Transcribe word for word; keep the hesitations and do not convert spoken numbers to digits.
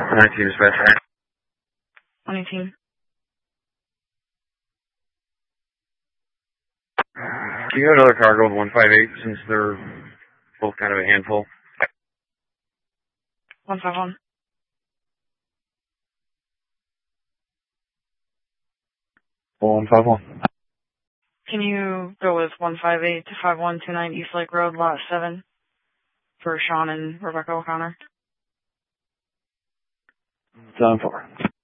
nineteen dispatch. one eighteen. Do you have another cargo with one five eight since they're both kind of a handful? one five one. one five one. Can you go with one five eight to five one two nine East Lake Road, lot seven, for Sean and Rebecca O'Connor? seven four.